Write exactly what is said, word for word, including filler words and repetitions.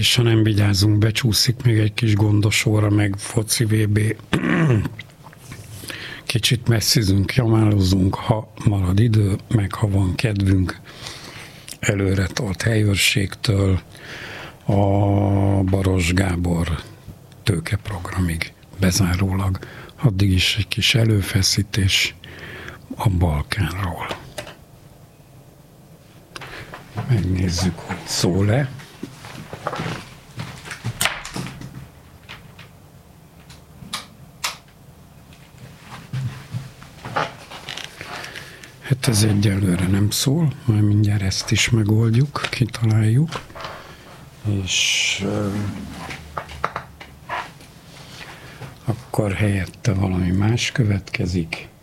és ha nem vigyázunk, becsúszik még egy kis gondosóra, meg foci vé bé. Kicsit messzizünk, jamálozunk, ha marad idő, meg ha van kedvünk, előre tolt helyőrségtől a Baros Gábor tőkeprogramig bezárólag. Addig is egy kis előfeszítés a Balkánról. Megnézzük, hogy szól-e. Hát ez egyelőre nem szól, majd mindjárt ezt is megoldjuk, kitaláljuk. És uh, akkor helyette valami más következik.